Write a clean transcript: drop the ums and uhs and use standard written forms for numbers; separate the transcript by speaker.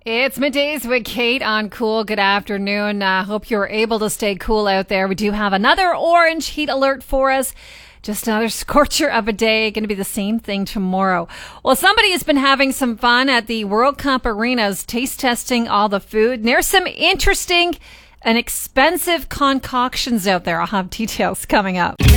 Speaker 1: It's middays with Kate on Cool. Good afternoon. Hope you're able to stay cool out there. We do have another orange heat alert for us. Just another scorcher of a day. Going to be the same thing tomorrow. Well, somebody has been having some fun at the World Cup arenas, taste testing all the food. And there's some interesting and expensive concoctions out there. I'll have details coming up.